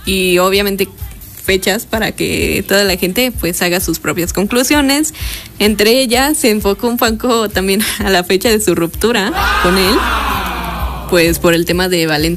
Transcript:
y obviamente fechas para que toda la gente pues haga sus propias conclusiones. Entre ellas se enfocó un poco también a la fecha de su ruptura con él, pues por el tema de Valentín.